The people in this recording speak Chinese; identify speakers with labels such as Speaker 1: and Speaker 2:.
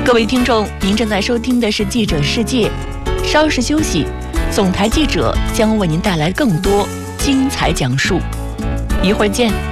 Speaker 1: 各位听众，您正在收听的是《记者世界》，稍事休息，总台记者将为您带来更多精彩讲述。一会儿见。